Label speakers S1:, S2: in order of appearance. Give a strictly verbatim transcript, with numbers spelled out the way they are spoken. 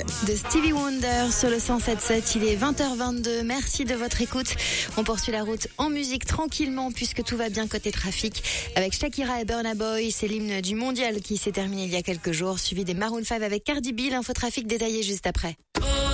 S1: de Stevie Wonder sur le cent sept sept. Il est vingt heures vingt-deux. Merci de votre écoute. On poursuit la route en musique tranquillement puisque tout va bien côté trafic avec Shakira et Burna Boy. C'est l'hymne du mondial qui s'est terminé il y a quelques jours, suivi des Maroon cinq avec Cardi B. L'infotrafic détaillé juste après.